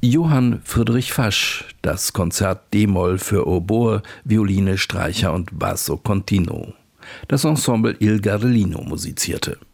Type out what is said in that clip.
Johann Friedrich Fasch, das Konzert d-Moll für Oboe, Violine, Streicher und Basso continuo. Das Ensemble Il Gardelino musizierte.